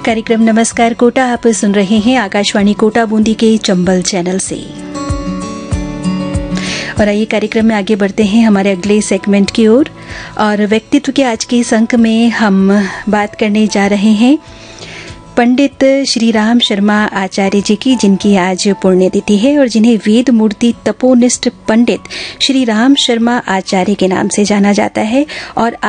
कार्यक्रम नमस्कार कोटा आप सुन रहे हैं आकाशवाणी कोटा बूंदी के चंबल चैनल से। और आइए कार्यक्रम में आगे बढ़ते हैं हमारे अगले सेगमेंट की ओर। और व्यक्तित्व के आज के इस अंक में हम बात करने जा रहे हैं पंडित श्री राम शर्मा आचार्य जी की, जिनकी आज पुण्यतिथि है और जिन्हें वेद मूर्ति तपोनिष्ठ पंडित श्री राम शर्मा आचार्य के नाम से जाना जाता है। और